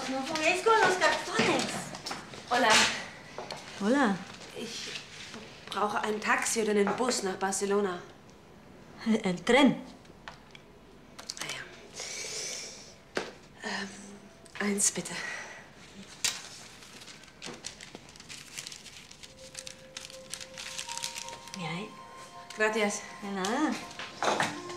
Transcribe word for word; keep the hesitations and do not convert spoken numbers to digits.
no juguéis con los cartones. Hola. Hola. Ich brauche ein Taxi oder einen Bus nach Barcelona. El tren. Ah ja. Ähm, eins bitte. ¿Y ahí? Gracias. De nada.